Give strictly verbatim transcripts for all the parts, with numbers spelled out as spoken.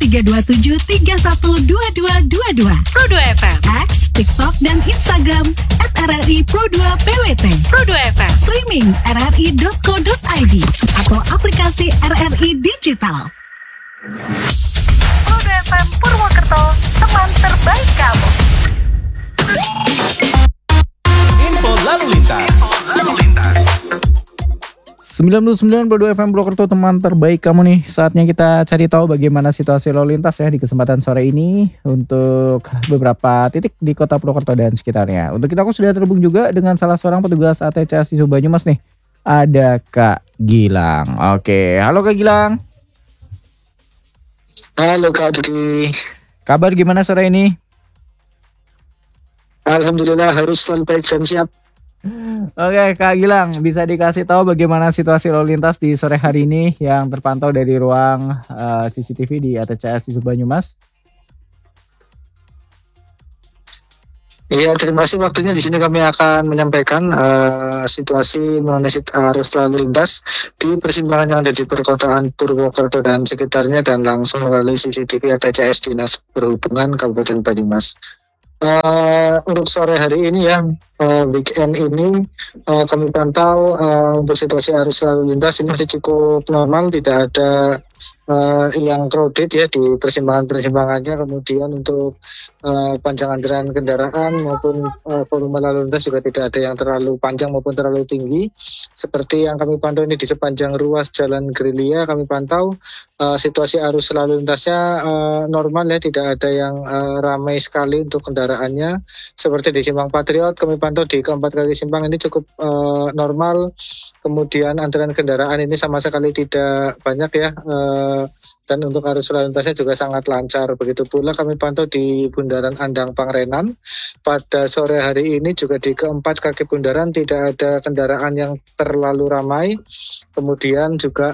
tiga dua tujuh tiga satu dua dua dua dua. Pro dua F M. X, TikTok, dan Instagram at R R I Pro dua P W T. Pro dua F M. Streaming r r i dot co dot i d atau aplikasi R R I Digital. Pro dua F M Purwokerto, teman terbaik kamu. Info lalu lintas. sembilan puluh sembilan koma dua F M Purwokerto, teman terbaik kamu nih. Saatnya kita cari tahu bagaimana situasi lalu lintas ya di kesempatan sore ini untuk beberapa titik di kota Purwokerto dan sekitarnya. Untuk kita aku sudah terhubung juga dengan salah seorang petugas A T C S di Subanyumas nih. Ada Kak Gilang. Oke, halo Kak Gilang. Halo Kak Dudi. Kabar gimana sore ini? Alhamdulillah harus selalu baik dan siap. Oke Kak Gilang, bisa dikasih tahu bagaimana situasi lalu lintas di sore hari ini yang terpantau dari ruang uh, C C T V di A T C S di Subanyumas? Iya, terima kasih waktunya. Di sini kami akan menyampaikan uh, situasi mengenai arus lalu lintas di persimpangan yang ada di perkotaan Purwokerto dan sekitarnya dan langsung melalui C C T V A T C S Dinas Perhubungan Kabupaten Banyumas. Uh, untuk sore hari ini ya, uh, weekend ini uh, kami pantau uh, untuk situasi arus lalu lintas ini masih cukup normal, tidak ada uh, yang crowded ya di persimpangan-persimpangannya. Kemudian untuk uh, panjang antrian kendaraan maupun uh, volume lalu lintas juga tidak ada yang terlalu panjang maupun terlalu tinggi. Seperti yang kami pantau ini di sepanjang ruas Jalan Grilia, kami pantau uh, situasi arus lalu lintasnya uh, normal ya, tidak ada yang uh, ramai sekali untuk kendaraannya. Seperti di Simpang Patriot kami pantau di keempat kali simpang ini cukup uh, normal. Kemudian antrian kendaraan ini sama sekali tidak banyak ya, uh, dan untuk arus lalu lintasnya juga sangat lancar. Begitu pula kami pantau di Bundaran Andang Pangrenan pada sore hari ini juga di keempat kaki bundaran tidak ada kendaraan yang terlalu ramai. Kemudian juga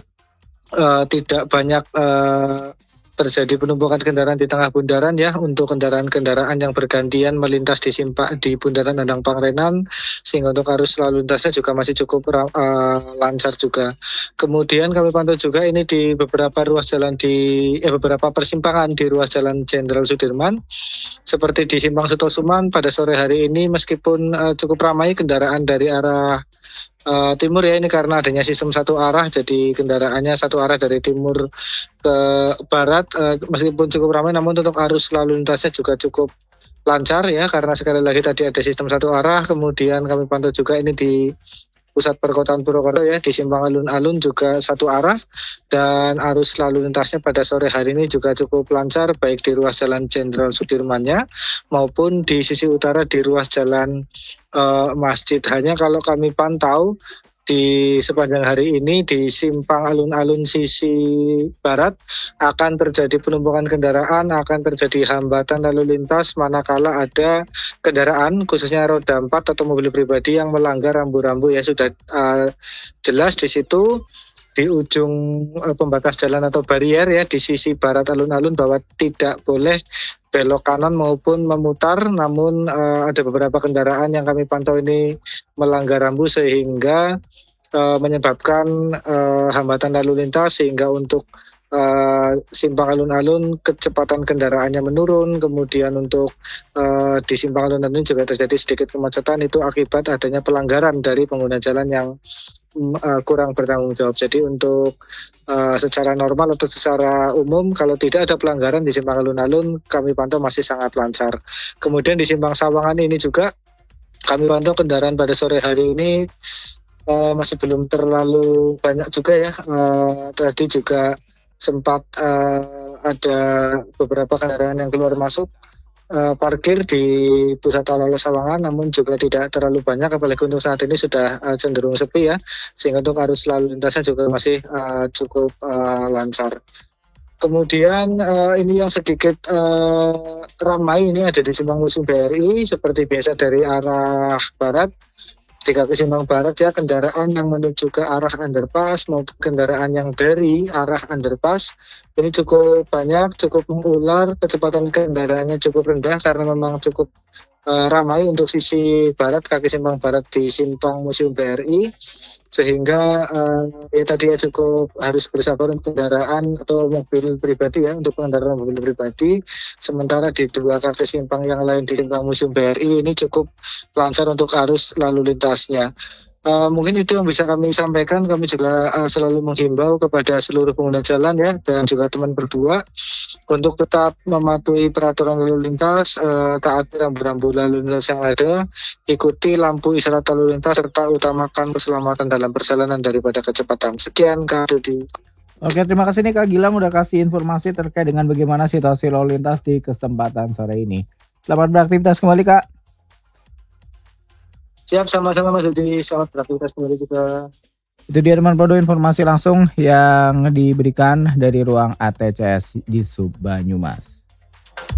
uh, tidak banyak uh, terjadi penumpukan kendaraan di tengah bundaran ya, untuk kendaraan-kendaraan yang bergantian melintas di simpang di Bundaran Andang Pangrenan, sehingga untuk arus lalu lintasnya juga masih cukup uh, lancar juga. Kemudian kami pantau juga ini di beberapa ruas jalan di eh, beberapa persimpangan di ruas Jalan Jenderal Sudirman, seperti di Simpang Sutosuman pada sore hari ini meskipun uh, cukup ramai kendaraan dari arah Uh, timur ya, ini karena adanya sistem satu arah, jadi kendaraannya satu arah dari timur ke barat, uh, meskipun cukup ramai namun untuk arus lalu lintasnya juga cukup lancar ya, karena sekali lagi tadi ada sistem satu arah. Kemudian kami pantau juga ini di pusat perkotaan Purwokerto ya, di Simpang Alun-Alun juga satu arah, dan arus lalu lintasnya pada sore hari ini juga cukup lancar baik di ruas Jalan Jenderal Sudirmannya maupun di sisi utara di ruas Jalan uh, Masjid. Hanya kalau kami pantau di sepanjang hari ini di Simpang Alun-Alun sisi barat akan terjadi penumpukan kendaraan, akan terjadi hambatan lalu lintas manakala ada kendaraan khususnya roda empat atau mobil pribadi yang melanggar rambu-rambu ya. Sudah uh, jelas di situ di ujung uh, pembatas jalan atau barier ya di sisi barat alun-alun bahwa tidak boleh belok kanan maupun memutar, namun uh, ada beberapa kendaraan yang kami pantau ini melanggar rambu sehingga uh, menyebabkan uh, hambatan lalu lintas, sehingga untuk uh, simpang alun-alun kecepatan kendaraannya menurun. Kemudian untuk uh, di simpang alun-alun juga terjadi sedikit kemacetan, itu akibat adanya pelanggaran dari pengguna jalan yang uh, kurang bertanggung jawab. Jadi untuk Uh, secara normal atau secara umum kalau tidak ada pelanggaran di simpang alun-alun kami pantau masih sangat lancar. Kemudian di simpang Sawangan ini juga kami pantau kendaraan pada sore hari ini uh, masih belum terlalu banyak juga ya. Uh, tadi juga sempat uh, ada beberapa kendaraan yang keluar masuk Uh, parkir di pusat oleh-oleh Sawangan, namun juga tidak terlalu banyak, apalagi untuk saat ini sudah uh, cenderung sepi ya, sehingga untuk arus lalu lintasnya juga masih uh, cukup uh, lancar. Kemudian uh, ini yang sedikit uh, ramai ini ada di Simpang Museum B R I seperti biasa dari arah barat. Di kaki simpang barat ya, kendaraan yang menuju ke arah underpass maupun kendaraan yang dari arah underpass ini cukup banyak, cukup mengular, kecepatan kendaraannya cukup rendah karena memang cukup uh, ramai untuk sisi barat, kaki simpang barat di simpang Museum B R I, sehingga uh, ya tadi ya cukup harus bersabar untuk kendaraan atau mobil pribadi ya, untuk pengendara mobil pribadi. Sementara di dua kaki simpang yang lain di simpang Museum B R I ini cukup lancar untuk arus lalu lintasnya. Uh, mungkin itu yang bisa kami sampaikan. Kami juga uh, selalu menghimbau kepada seluruh pengguna jalan ya, dan juga teman berdua untuk tetap mematuhi peraturan lalu lintas, uh, taati rambu-rambu lalu lintas yang ada, ikuti lampu isyarat lalu lintas, serta utamakan keselamatan dalam perjalanan daripada kecepatan. Sekian Kak Dudi. Oke, terima kasih nih Kak Gilang udah kasih informasi terkait dengan bagaimana situasi lalu lintas di kesempatan sore ini. Selamat beraktivitas kembali Kak. Siap, sama-sama Mas Dudi, selamat beraktivitas kembali juga. Itu dia teman Prodo, informasi langsung yang diberikan dari ruang A T C S di Sub Banyumas.